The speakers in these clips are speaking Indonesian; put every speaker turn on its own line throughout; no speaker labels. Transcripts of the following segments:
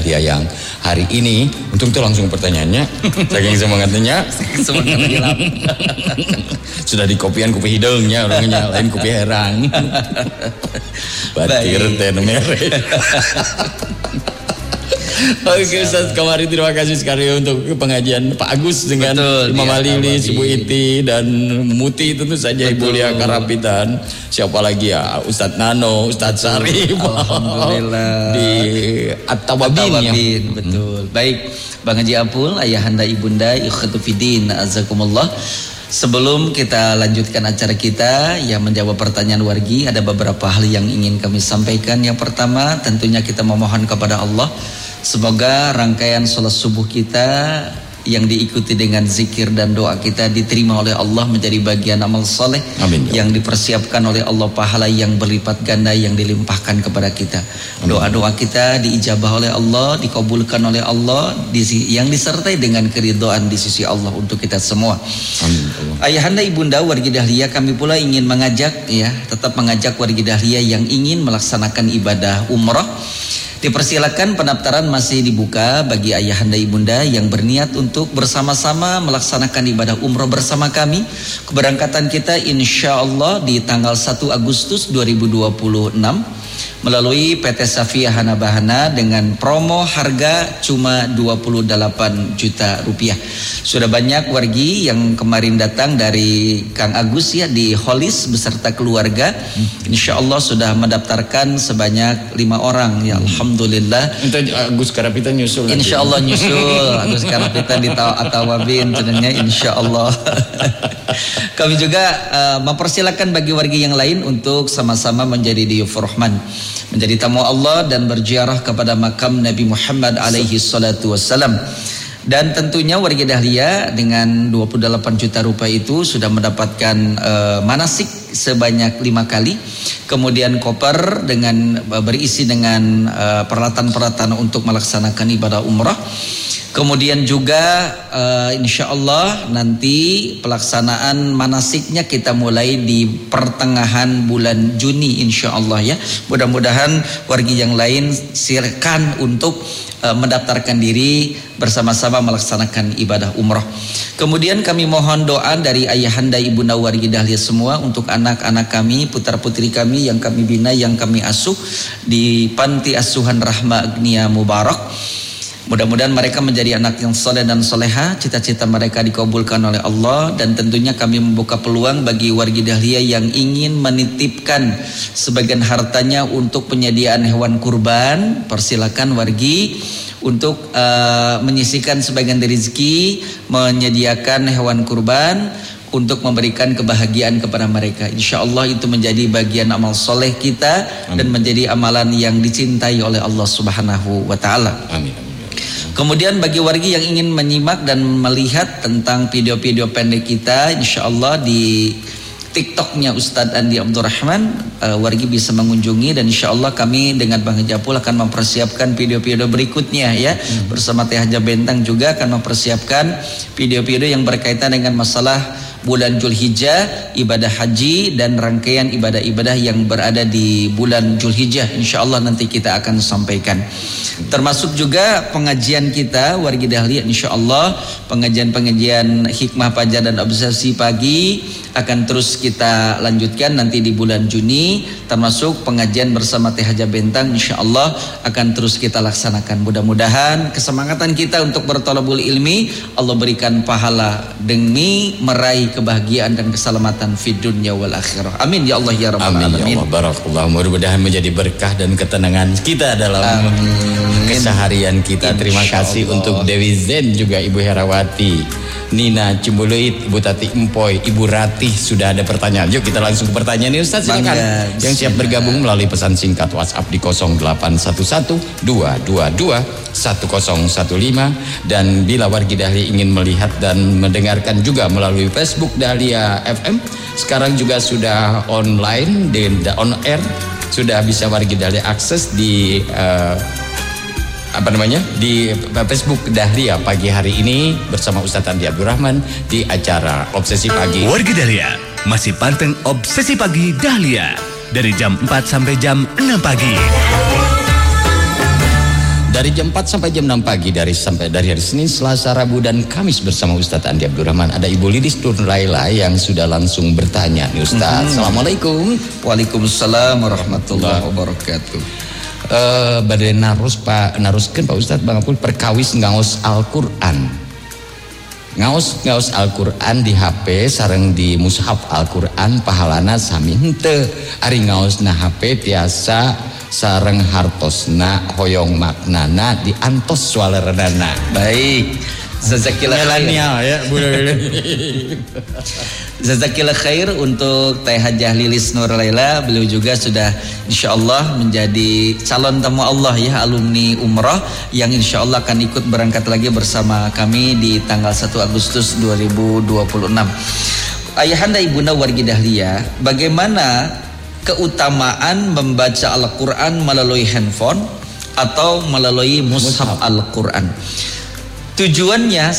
Dia yang hari ini, untung tuh langsung pertanyaannya, saking semangatnya, sudah di kopian kopi hidungnya orangnya, lain kopi herang, batir teh merah. Oke Ustaz, kemarin terima kasih sekali untuk pengajian Pak Agus dengan Imam Lilis, Ibu Iti dan Muti, tentu saja Ibu Lia Karapitan. Siapa lagi ya? Ustaz Nano, Ustaz Sarif.
Alhamdulillah.
Di At-Tawabin ya.
Betul. Baik, Bang Haji Apul, ayahanda ibunda, ikhwatu fiddin, azakumullah. Sebelum kita lanjutkan acara kita yang menjawab pertanyaan wargi, ada beberapa hal yang ingin kami sampaikan. Yang pertama, tentunya kita memohon kepada Allah, semoga rangkaian sholat subuh kita yang diikuti dengan zikir dan doa kita diterima oleh Allah menjadi bagian amal soleh.
Amin.
Yang dipersiapkan oleh Allah pahala yang berlipat ganda yang dilimpahkan kepada kita. Doa-doa kita diijabah oleh Allah, dikabulkan oleh Allah, yang disertai dengan keridhaan di sisi Allah untuk kita semua.
Amin.
Ayahanda ibunda wargi dahlia, kami pula ingin mengajak tetap mengajak wargi dahlia yang ingin melaksanakan ibadah umrah. Dipersilakan, pendaftaran masih dibuka bagi ayahanda ibunda yang berniat untuk bersama-sama melaksanakan ibadah umroh bersama kami. Keberangkatan kita insya Allah di tanggal 1 Agustus 2026 melalui PT Safia Hanabahana dengan promo harga cuma 28 juta rupiah. Sudah banyak wargi yang kemarin datang dari Kang Agus di Holis beserta keluarga. Insya Allah sudah mendaftarkan sebanyak 5 orang ya, alhamdulillah.
Untuk Agus Karapitan nyusul.
Insya Allah nyusul Agus Karapitan di Atawabin sebenarnya insya Allah. Kami juga mempersilakan bagi wargi yang lain untuk sama-sama menjadi diyufur rahman, menjadi tamu Allah dan berziarah kepada makam Nabi Muhammad alaihi salatu wassalam. Dan tentunya warga dahlia dengan 28 juta rupiah itu sudah mendapatkan manasik sebanyak 5 kali. Kemudian koper dengan berisi dengan peralatan-peralatan untuk melaksanakan ibadah umrah. Kemudian juga insya Allah nanti pelaksanaan manasiknya kita mulai di pertengahan bulan Juni insya Allah ya. Mudah-mudahan wargi yang lain silakan untuk mendaftarkan diri bersama-sama melaksanakan ibadah umrah. Kemudian kami mohon doa dari ayahanda ibunda wargi dahlia semua untuk anak-anak kami, putra-putri kami yang kami bina, yang kami asuh di Panti Asuhan Rahma Agnia Mubarak. Mudah-mudahan mereka menjadi anak yang soleh dan soleha, cita-cita mereka dikabulkan oleh Allah. Dan tentunya kami membuka peluang bagi wargi dahlia yang ingin menitipkan sebagian hartanya untuk penyediaan hewan kurban. Persilakan wargi untuk menyisihkan sebagian rezeki, menyediakan hewan kurban untuk memberikan kebahagiaan kepada mereka. Insya Allah itu menjadi bagian amal soleh kita. Amin. Dan menjadi amalan yang dicintai oleh Allah Subhanahu wa Ta'ala.
Amin.
Kemudian bagi wargi yang ingin menyimak dan melihat tentang video-video pendek kita, insya Allah di TikToknya Ustadz Andi Abdurrahman, wargi bisa mengunjungi. Dan insya Allah kami dengan Bang Japul akan mempersiapkan video-video berikutnya ya. Bersama Teh Haja Bentang juga akan mempersiapkan video-video yang berkaitan dengan masalah bulan Zulhijjah, ibadah haji dan rangkaian ibadah-ibadah yang berada di bulan Zulhijjah. Insya Allah nanti kita akan sampaikan. Termasuk juga pengajian kita wargi dahlia, insya Allah pengajian-pengajian hikmah pajak dan obsesi pagi akan terus kita lanjutkan nanti di bulan Juni. Termasuk pengajian bersama Teh Haja Bentang insya Allah akan terus kita laksanakan. Mudah-mudahan kesemangatan kita untuk bertolabul ilmi Allah berikan pahala demi meraih kebahagiaan dan keselamatan fid dunya wal akhirah. Amin ya Allah ya rabbal alamin.
Amin ya Allah, barakallah. Mudah-mudahan menjadi berkah dan ketenangan kita dalam keseharian kita. Terima kasih untuk Dewi Zen, juga Ibu Herawati, Nina Cimbuluit, Ibu Tati Empoy, Ibu Ratih. Sudah ada pertanyaan. Yuk kita langsung ke pertanyaan nih Ustaz, silakan. Yang siap bergabung melalui pesan singkat WhatsApp di 0811 222 1015. Dan bila wargi dahlia ingin melihat dan mendengarkan juga melalui Facebook Dahlia FM, sekarang juga sudah online dan on air, sudah bisa wargi dahlia akses di di Facebook Dahlia pagi hari ini bersama Ustadz Andi Abdurrahman di acara Obsesi Pagi.
Wargi Dahlia masih panteng Obsesi Pagi Dahlia dari jam 4 sampai jam 6 pagi.
Dan Dari jam 4 sampai jam 6 pagi dari hari Senin, Selasa, Rabu dan Kamis bersama Ustadz Andi Abdurrahman. Ada Ibu Lidis Nurlaila yang sudah langsung bertanya nih Ustadz. Assalamualaikum.
Waalaikumsalam warahmatullahi wabarakatuh.
Badai naruskeun Pak Ustadz bangapun perkawis ngaos Al-Qur'an. Ngaos Al-Qur'an di HP sareng di mushaf Al-Qur'an pahalana sami henteu. Ari ngaosna HP tiasa sareng hartosna hoyong maknana diantos swalerenana.
Baik. Jazakillah
milenial ya Bu.
Jazakillah khair untuk Teh Hajah Lilis Nurlaila. Beliau juga sudah insyaallah menjadi calon tamu Allah ya, alumni umrah yang insyaallah akan ikut berangkat lagi bersama kami di tanggal 1 Agustus 2026. Ayahanda Ibunda wargi dahlia, bagaimana keutamaan membaca Al-Quran melalui handphone atau melalui mushaf Al-Quran? Tujuannya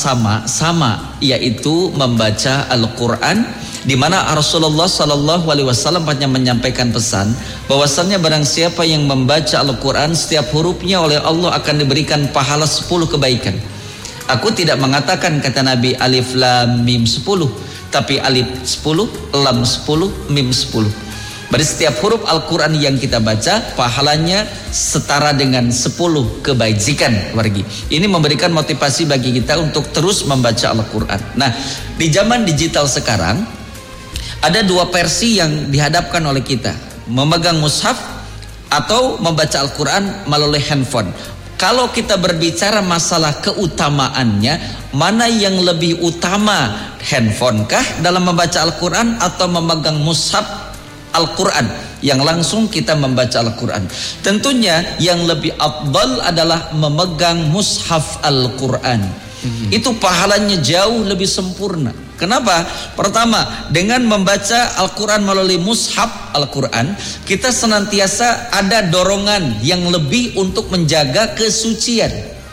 sama, yaitu membaca Al-Quran, di mana Rasulullah Sallallahu Alaihi Wasallam hanya menyampaikan pesan bahwasannya barang siapa yang membaca Al-Quran, setiap hurufnya oleh Allah akan diberikan pahala 10 kebaikan. Aku tidak mengatakan kata Nabi alif lam mim 10, tapi alif 10, lam 10, mim 10. Berarti setiap huruf Al-Quran yang kita baca pahalanya setara dengan 10 kebajikan wargi. Ini memberikan motivasi bagi kita untuk terus membaca Al-Quran. Nah, di zaman digital sekarang ada dua versi yang dihadapkan oleh kita, memegang mushaf atau membaca Al-Quran melalui handphone. Kalau kita berbicara masalah keutamaannya, mana yang lebih utama, handphone kah dalam membaca Al-Quran atau memegang mushaf Al-Quran yang langsung kita membaca Al-Quran? Tentunya yang lebih afdal adalah memegang mushaf Al-Quran. Itu pahalanya jauh lebih sempurna. Kenapa? Pertama, dengan membaca Al-Quran melalui mushaf Al-Quran, kita senantiasa ada dorongan yang lebih untuk menjaga kesucian.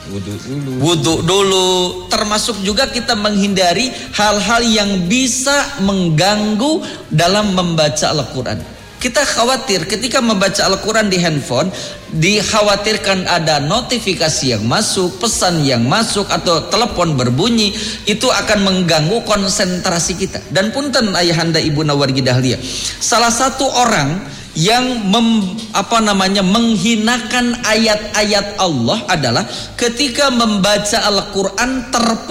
Wudhu dulu, termasuk juga kita menghindari hal-hal yang bisa mengganggu dalam membaca Al-Quran. Kita khawatir ketika membaca Al-Quran di handphone, dikhawatirkan ada notifikasi yang masuk, pesan yang masuk, atau telepon berbunyi, itu akan mengganggu konsentrasi kita. Dan punten ayahanda ibu wargi dahlia, salah satu orang yang menghinakan ayat-ayat Allah adalah ketika membaca Al-Quran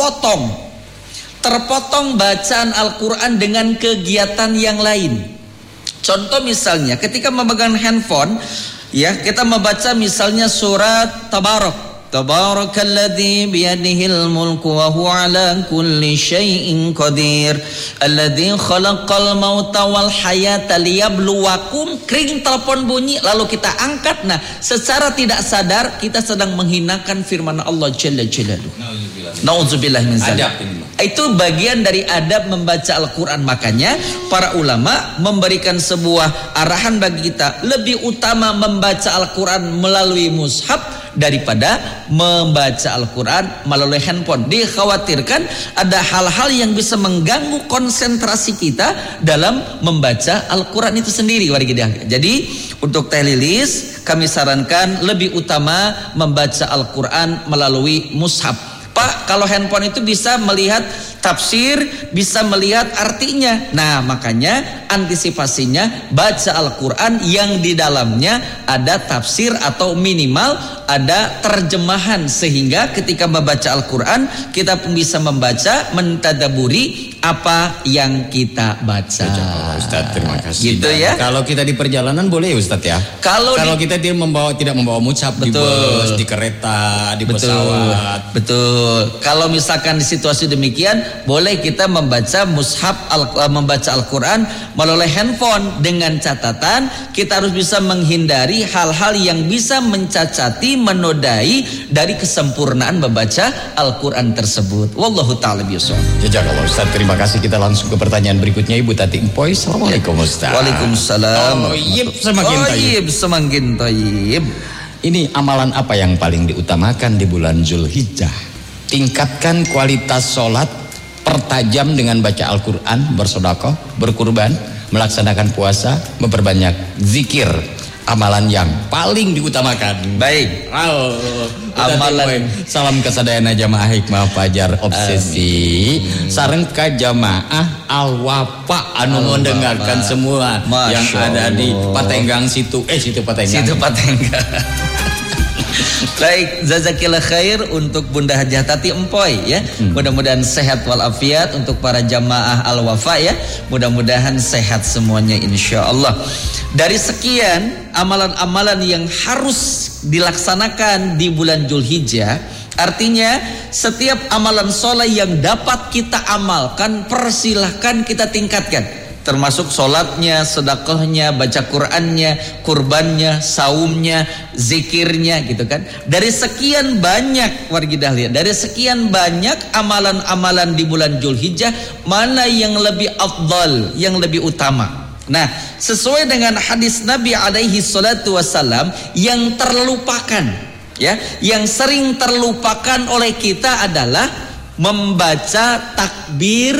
terpotong bacaan Al-Quran dengan kegiatan yang lain. Contoh misalnya ketika memegang handphone ya, kita membaca misalnya surat Tabarakalladzi biyadihil mulku wa huwa ala kulli syai'in qadir alladzi khalaqal mauta wal hayata liyabluwakum. Kring telepon bunyi lalu kita angkat. Nah, secara tidak sadar kita sedang menghinakan firman Allah Jalla Jalaluhu. Nauzubillah min dzalik. Itu bagian dari adab membaca Al-Quran. Makanya para ulama memberikan sebuah arahan bagi kita, lebih utama membaca Al-Quran melalui mushaf daripada membaca Al-Quran melalui handphone. Dikhawatirkan ada hal-hal yang bisa mengganggu konsentrasi kita dalam membaca Al-Quran itu sendiri. Jadi untuk Teh Lilis kami sarankan lebih utama membaca Al-Quran melalui mushaf. Pak, kalau handphone itu bisa melihat tafsir, bisa melihat artinya. Nah, makanya antisipasinya baca Al-Quran yang di dalamnya ada tafsir atau minimal ada terjemahan, sehingga ketika membaca Al-Quran kita pun bisa membaca, mentadaburi apa yang kita baca.
Ustaz, terima kasih.
Gitu ya.
Kalau kita di perjalanan boleh ya Ustaz ya. Kalau kita tidak membawa mushaf di bus, di kereta, di pesawat.
Betul. Kalau misalkan di situasi demikian, boleh kita membaca mushaf membaca Al-Quran melalui handphone, dengan catatan kita harus bisa menghindari hal-hal yang bisa mencacati, menodai dari kesempurnaan membaca Al-Quran tersebut. Wallahu ta'ala bishawab.
Jazakallah Ustaz, terima kasih. Kita langsung ke pertanyaan berikutnya Ibu Tati Empoy. Assalamualaikum Ustaz.
Waalaikumsalam. Semakin thayyib.
Ini amalan apa yang paling diutamakan di bulan Zulhijjah? Tingkatkan kualitas sholat, pertajam dengan baca Al-Quran, bersedekah, berkurban, melaksanakan puasa, memperbanyak zikir, amalan yang paling diutamakan.
Baik.
Amalan salam kesadayana jamaah hikmah fajar obsesi sareng ka jamaah Al-Wafa anu mendengarkan semua yang ada di Patenggang situ Patenggang. Situ Patenggang.
Baik, jazakillah khair untuk Bunda Hajah Tati Empoy ya. Mudah-mudahan sehat walafiat untuk para jamaah Al-Wafa ya. Mudah-mudahan sehat semuanya insyaallah. Dari sekian amalan-amalan yang harus dilaksanakan di bulan Dzulhijjah, artinya setiap amalan soleh yang dapat kita amalkan persilahkan kita tingkatkan, termasuk sholatnya, sedekahnya, baca Qur'annya, kurbannya, saumnya, zikirnya gitu kan. Dari sekian banyak wargi dahlia, dari sekian banyak amalan-amalan di bulan Dzulhijjah, mana yang lebih afdal, yang lebih utama? Nah, sesuai dengan hadis Nabi alaihi salatu wassalam, yang terlupakan ya, yang sering terlupakan oleh kita adalah membaca takbir,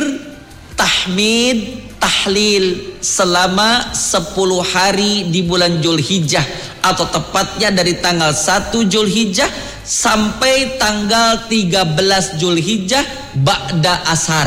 tahmid, tahlil selama 10 hari di bulan Dzulhijjah, atau tepatnya dari tanggal 1 Dzulhijjah sampai tanggal 13 Dzulhijjah ba'da asar.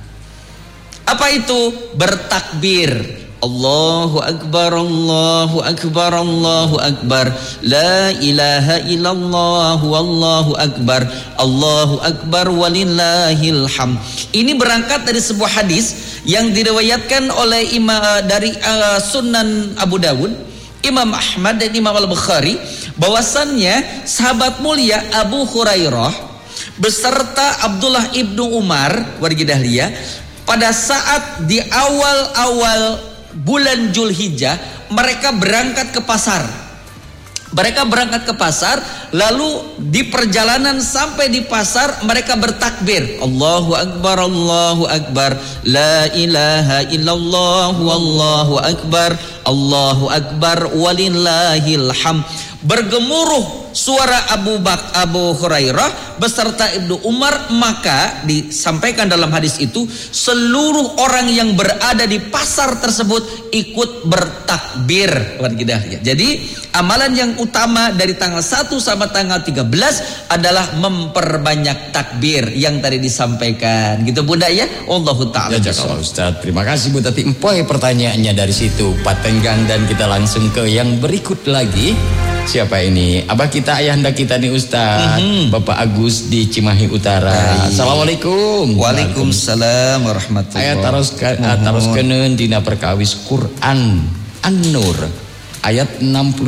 Apa itu? Bertakbir. Allahu Akbar, Allahu Akbar, Allahu Akbar, la ilaha illallah, Wallahu Akbar, Allahu Akbar, walillahil hamd. Ini berangkat dari sebuah hadis yang diriwayatkan oleh dari Sunan Abu Dawud, Imam Ahmad dan Imam Al-Bukhari, bahwasannya sahabat mulia Abu Hurairah beserta Abdullah ibnu Umar wargi dahlia pada saat di awal-awal bulan Dzulhijjah mereka berangkat ke pasar. Mereka berangkat ke pasar, lalu di perjalanan sampai di pasar mereka bertakbir, Allahu Akbar, Allahu Akbar, la ilaha illallah, Wallahu Akbar, Allahu Akbar, walillahil hamd. Bergemuruh suara Abu Hurairah beserta Ibnu Umar, maka disampaikan dalam hadis itu seluruh orang yang berada di pasar tersebut ikut bertakbir. Jadi amalan yang utama dari tanggal 1 sampai tanggal 13 adalah memperbanyak takbir yang tadi disampaikan. Gitu Bunda ya. Allahu ta'ala.
Ya, Ustaz. Terima kasih Bu Tati Empoy pertanyaannya dari situ Patenggang, dan kita langsung ke yang berikut lagi. Siapa ini? Abah kita, ayahanda kita nih Ustaz. Bapak Agus di Cimahi Utara. Assalamualaikum.
Waalaikumsalam warahmatullahi wabarakatuh.
Taroskeun dina perkawis Quran An-Nur ayat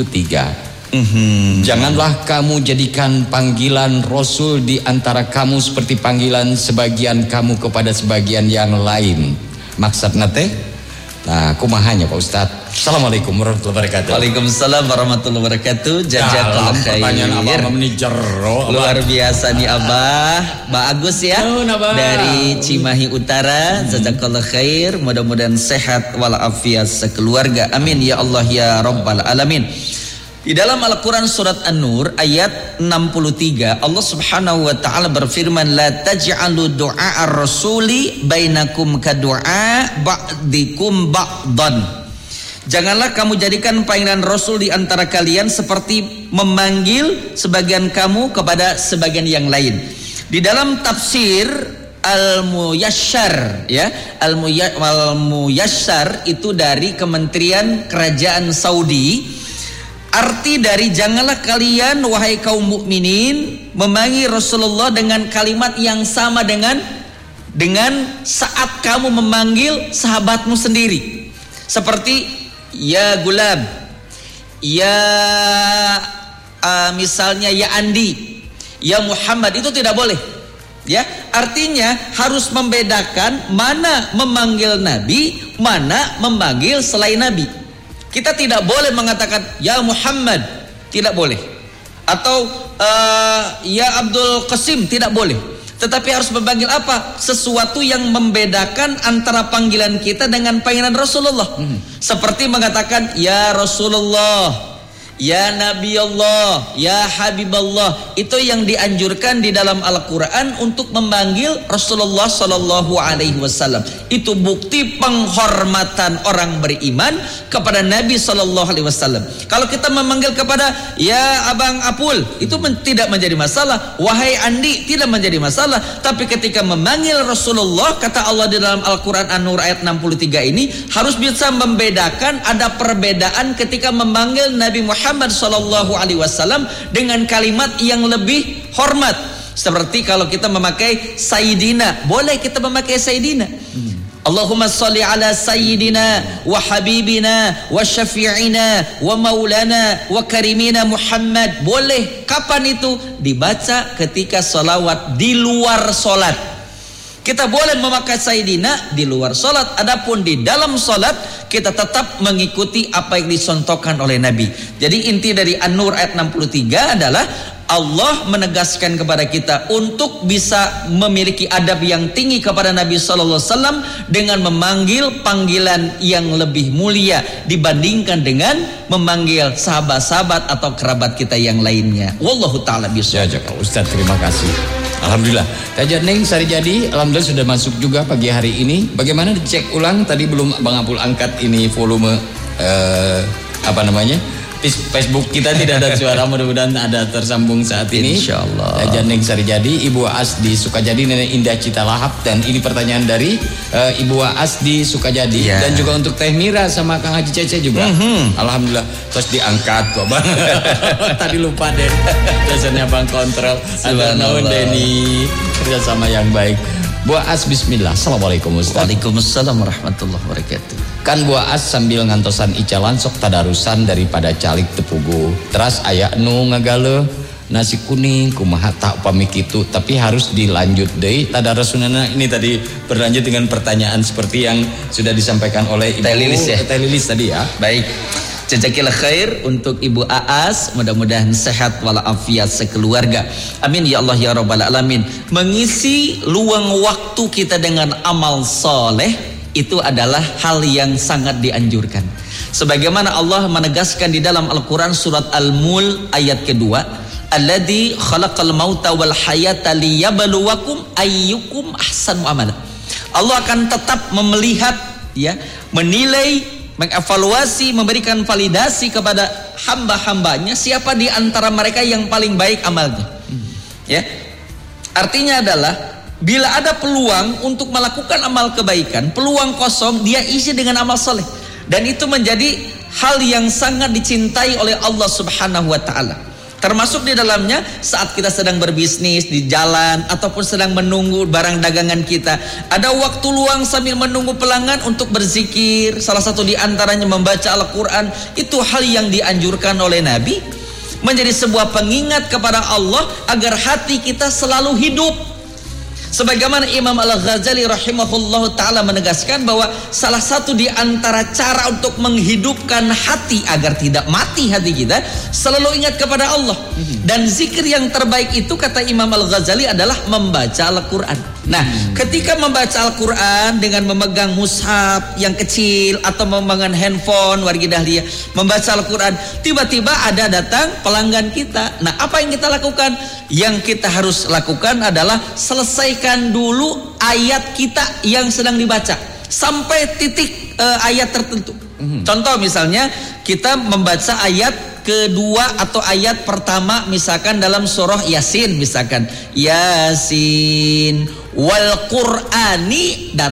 63. Janganlah kamu jadikan panggilan Rasul di antara kamu seperti panggilan sebagian kamu kepada sebagian yang lain. Maksudna teh? Nah, kumahanya Pak Ustaz. Assalamualaikum warahmatullahi wabarakatuh.
Waalaikumsalam warahmatullahi wabarakatuh. Jazakallah khair.
Pertanyaan Abah meni jero.
Luar biasa nih Abah. Mbak Agus ya. Dari Cimahi Utara. Jazakallah khair. Mudah-mudahan sehat walafiat sekeluarga. Amin ya Allah ya Rabbal alamin. Di dalam Al-Quran surat An-Nur ayat 63 Allah subhanahu wa ta'ala berfirman, la taj'alu du'a ar-rasuli bainakum kadu'a ba'dikum ba'dan. Janganlah kamu jadikan panggilan Rasul di antara kalian seperti memanggil sebagian kamu kepada sebagian yang lain. Di dalam tafsir Al-Muyassar ya, Al-Muyassar itu dari Kementerian Kerajaan Saudi. Arti dari janganlah kalian wahai kaum mukminin memanggil Rasulullah dengan kalimat yang sama dengan saat kamu memanggil sahabatmu sendiri. Seperti ya Gulab, ya misalnya ya Andi, ya Muhammad, itu tidak boleh. Ya, artinya harus membedakan mana memanggil Nabi, mana memanggil selain Nabi. Kita tidak boleh mengatakan ya Muhammad, tidak boleh. Atau ya Abdul Qasim, tidak boleh. Tetapi harus memanggil apa? Sesuatu yang membedakan antara panggilan kita dengan panggilan Rasulullah. Seperti mengatakan ya Rasulullah, ya Nabi Allah, ya Habib Allah. Itu yang dianjurkan di dalam Al-Quran untuk memanggil Rasulullah Sallallahu Alaihi Wasallam. Itu bukti penghormatan orang beriman kepada Nabi Sallallahu Alaihi Wasallam. Kalau kita memanggil kepada ya Abang Apul, itu tidak menjadi masalah. Wahai Andi, tidak menjadi masalah. Tapi ketika memanggil Rasulullah, kata Allah di dalam Al-Quran An-Nur ayat 63 ini, harus bisa membedakan, ada perbedaan ketika memanggil Nabi Muhammad Sallallahu Alaihi Wasallam dengan kalimat yang lebih hormat. Seperti kalau kita memakai Sayyidina, boleh kita memakai Sayyidina. Allahumma salli ala Sayyidina wa Habibina wa Syafi'ina wa Maulana wa Karimina Muhammad. Boleh. Kapan itu? Dibaca ketika salawat di luar solat. Kita boleh memakai Sayyidina di luar solat. Adapun di dalam solat, kita tetap mengikuti apa yang disontohkan oleh Nabi. Jadi inti dari An-Nur ayat 63 adalah Allah menegaskan kepada kita untuk bisa memiliki adab yang tinggi kepada Nabi Sallallahu Alaihi Wasallam dengan memanggil panggilan yang lebih mulia dibandingkan dengan memanggil sahabat-sahabat atau kerabat kita yang lainnya. Wallahu ta'ala bishawab.
Ya, Ustaz, terima kasih. Alhamdulillah. Tajat Neng Sari Jadi, alhamdulillah sudah masuk juga pagi hari ini. Bagaimana dicek ulang? Tadi belum Bang Apul angkat ini volume Facebook kita tidak ada suara, mudah-mudahan ada tersambung saat ini.
Insyaallah.
Tajat Neng Sari Jadi, Ibu As di Sukajadi, Nenek Indah Cita Lahap, dan ini pertanyaan dari Ibu As di Sukajadi, dan juga untuk Teh Mira sama Kang Haji Cece juga. Alhamdulillah, terus diangkat kok Bang. Tadi lupa deh. Biasanya Bang kontrol. Ada naon Deni, kerjasama yang baik. Bu As, bismillah. Assalamualaikum Ustaz.
Waalaikumsalam warahmatullahi wabarakatuh.
Kan Bu As sambil ngantosan icalan sok tadarusan daripada calik tepugu. Teras aya nu ngagale nasi kuning kumaha tak upami kitu, tapi harus dilanjut deui tadarusunana. Ini tadi berlanjut dengan pertanyaan seperti yang sudah disampaikan oleh Ibu Teh Lilis tadi ya.
Baik. Jazakillah khair untuk Ibu Aas, mudah-mudahan sehat walafiat sekeluarga. Amin ya Allah ya Rabbal Alamin. Mengisi luang waktu kita dengan amal soleh itu adalah hal yang sangat dianjurkan. Sebagaimana Allah menegaskan di dalam Al-Quran surat Al-Mul ayat kedua, alladzi khalaqal mauta wal hayata liyabluwakum ayyukum ahsanu amala. Allah akan tetap melihat, ya, menilai, mengevaluasi, memberikan validasi kepada hamba-hambanya siapa di antara mereka yang paling baik amalnya. Ya. Artinya adalah bila ada peluang untuk melakukan amal kebaikan, peluang kosong dia isi dengan amal soleh, dan itu menjadi hal yang sangat dicintai oleh Allah Subhanahu wa taala. Termasuk di dalamnya saat kita sedang berbisnis di jalan ataupun sedang menunggu barang dagangan kita, ada waktu luang sambil menunggu pelanggan untuk berzikir, salah satu di antaranya membaca Al-Quran. Itu hal yang dianjurkan oleh Nabi, menjadi sebuah pengingat kepada Allah agar hati kita selalu hidup. Sebagaimana Imam Al-Ghazali rahimahullahu ta'ala menegaskan bahwa salah satu di antara cara untuk menghidupkan hati agar tidak mati hati kita, selalu ingat kepada Allah. Dan zikir yang terbaik itu, kata Imam Al-Ghazali, adalah membaca Al-Quran. Nah, ketika membaca Al-Quran dengan memegang mushaf yang kecil atau memegang handphone, wargi dahlia, membaca Al-Quran, tiba-tiba ada datang pelanggan kita. Nah, apa yang kita lakukan? Yang kita harus lakukan adalah selesaikan dulu ayat kita yang sedang dibaca sampai titik ayat tertentu. Contoh misalnya kita membaca ayat kedua atau ayat pertama misalkan dalam surah Yasin, misalkan Yasin wal Qur'ani,